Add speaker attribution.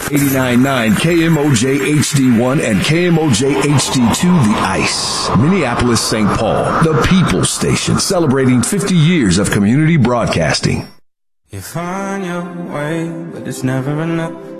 Speaker 1: 89.9 KMOJ HD1 and KMOJ HD2 The Ice. Minneapolis, St. Paul, the People's Station, celebrating 50 years of community broadcasting.
Speaker 2: You find your way, but it's never enough.